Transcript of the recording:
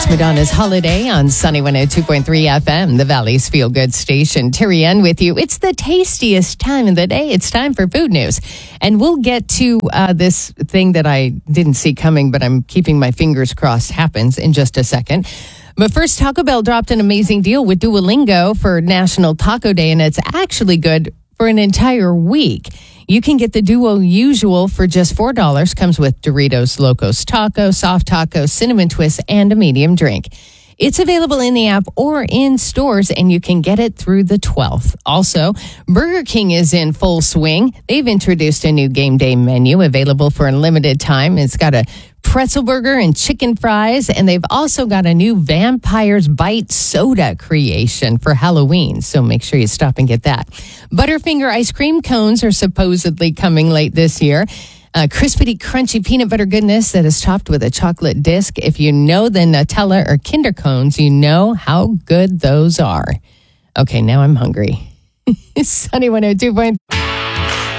That's Madonna's Holiday on Sunny 102.3 FM, the Valley's feel-good station. Terry Ann with you. It's the tastiest time of the day. It's time for food news. And we'll get to this thing that I didn't see coming, but I'm keeping my fingers crossed happens in just a second. But first, Taco Bell dropped an amazing deal with Duolingo for National Taco Day, and it's actually good for an entire week. You can get the Duo Usual for just $4. Comes with Doritos Locos Taco, Soft Taco, Cinnamon Twist, and a medium drink. It's available in the app or in stores, and you can get it through the 12th. Also, Burger King is in full swing. They've introduced a new game day menu available for a limited time. It's got a pretzel burger and chicken fries, and they've also got a new Vampire's Bite soda creation for Halloween, so make sure you stop and get that. Butterfinger ice cream cones are supposedly coming late this year. Crispity, crunchy peanut butter goodness that is topped with a chocolate disc. If you know the Nutella or Kinder cones, you know how good those are. Okay, now I'm hungry. Sunny 102.3.